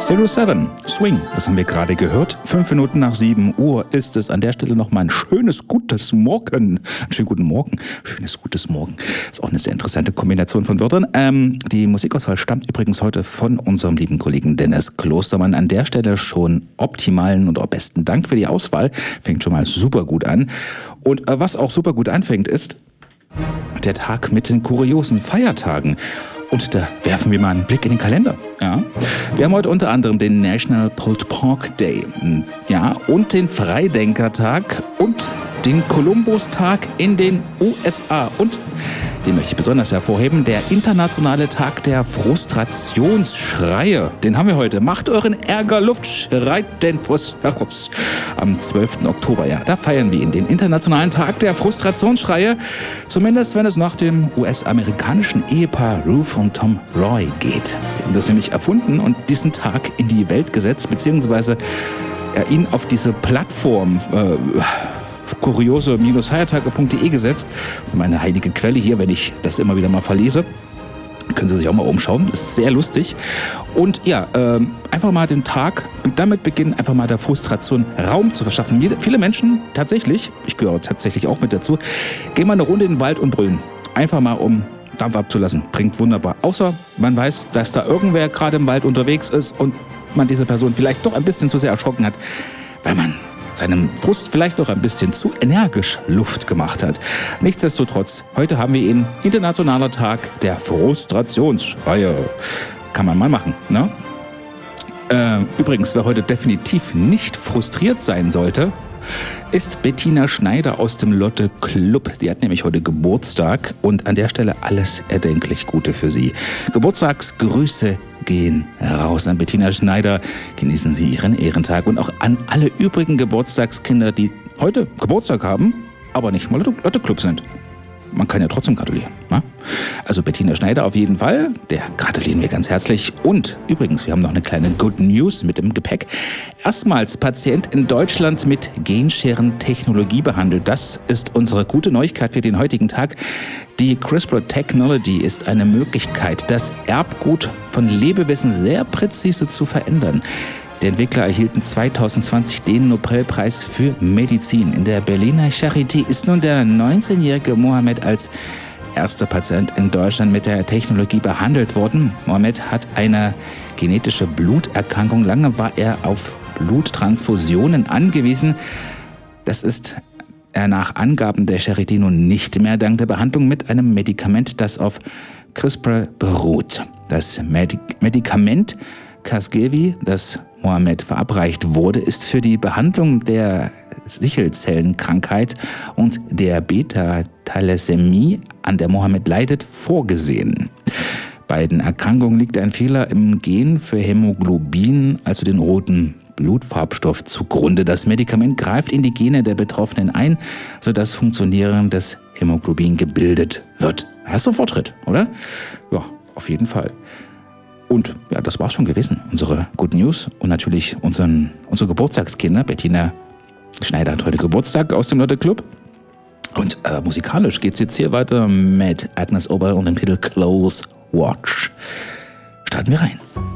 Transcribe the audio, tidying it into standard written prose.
7 Swing, das haben wir gerade gehört. 5 Minuten nach 7 Uhr ist es. An der Stelle nochmal ein schönes gutes Morgen. Einen schönen guten Morgen. Schönes gutes Morgen. Ist auch eine sehr interessante Kombination von Wörtern. Die Musikauswahl stammt übrigens heute von unserem lieben Kollegen Dennis Klostermann. An der Stelle schon optimalen und auch besten Dank für die Auswahl. Fängt schon mal super gut an. Und was auch super gut anfängt, ist der Tag mit den kuriosen Feiertagen. Und da werfen wir mal einen Blick in den Kalender. Ja. Wir haben heute unter anderem den National Pulled Pork Day, ja, und den Freidenkertag und den Columbus-Tag in den USA. Und den möchte ich besonders hervorheben, der internationale Tag der Frustrationsschreie. Den haben wir heute. Macht euren Ärger Luft, schreit den Frust heraus. Am 12. Oktober, ja, da feiern wir ihn, den internationalen Tag der Frustrationsschreie. Zumindest, wenn es nach dem US-amerikanischen Ehepaar Ruth und Tom Roy geht. Die haben das nämlich erfunden und diesen Tag in die Welt gesetzt, beziehungsweise ihn auf diese Plattform kuriose-feiertage.de gesetzt. Meine heilige Quelle hier, wenn ich das immer wieder mal verlese. Können Sie sich auch mal umschauen. Das ist sehr lustig. Und ja, einfach mal den Tag damit beginnen, einfach mal der Frustration Raum zu verschaffen. Viele Menschen tatsächlich, ich gehöre tatsächlich auch mit dazu, gehen mal eine Runde in den Wald und brüllen. Einfach mal, um Dampf abzulassen. Bringt wunderbar. Außer man weiß, dass da irgendwer gerade im Wald unterwegs ist und man diese Person vielleicht doch ein bisschen zu sehr erschrocken hat, weil man seinem Frust vielleicht noch ein bisschen zu energisch Luft gemacht hat. Nichtsdestotrotz, heute haben wir ihn, internationaler Tag der Frustrationsschreie. Kann man mal machen, ne? Übrigens, wer heute definitiv nicht frustriert sein sollte, ist Bettina Schneider aus dem Lotte Club. Die hat nämlich heute Geburtstag und an der Stelle alles erdenklich Gute für sie. Geburtstagsgrüße gehen raus an Bettina Schneider. Genießen Sie Ihren Ehrentag und auch an alle übrigen Geburtstagskinder, die heute Geburtstag haben, aber nicht mal Lotte Club sind. Man kann ja trotzdem gratulieren. Ne? Also Bettina Schneider auf jeden Fall, der gratulieren wir ganz herzlich. Und übrigens, wir haben noch eine kleine Good News mit im Gepäck. Erstmals Patient in Deutschland mit Genscheren-Technologie behandelt. Das ist unsere gute Neuigkeit für den heutigen Tag. Die CRISPR-Technology ist eine Möglichkeit, das Erbgut von Lebewesen sehr präzise zu verändern. Die Entwickler erhielten 2020 den Nobelpreis für Medizin. In der Berliner Charité ist nun der 19-jährige Mohammed als erster Patient in Deutschland mit der Technologie behandelt worden. Mohammed hat eine genetische Bluterkrankung. Lange war er auf Bluttransfusionen angewiesen. Das ist er nach Angaben der Charité nun nicht mehr dank der Behandlung mit einem Medikament, das auf CRISPR beruht. Das Medikament Casgevy, das Mohammed verabreicht wurde, ist für die Behandlung der Sichelzellenkrankheit und der Beta-Thalassämie, an der Mohammed leidet, vorgesehen. Beiden Erkrankungen liegt ein Fehler im Gen für Hämoglobin, also den roten Blutfarbstoff, zugrunde. Das Medikament greift in die Gene der Betroffenen ein, sodass funktionierendes Hämoglobin gebildet wird. Hast du Fortschritt, oder? Ja, auf jeden Fall. Und ja, das war's schon gewesen. Unsere Good News und natürlich unsere Geburtstagskinder. Bettina Schneider hat heute Geburtstag aus dem Lotte Club. Und musikalisch geht's jetzt hier weiter mit Agnes Obel und dem Titel Close Watch. Starten wir rein.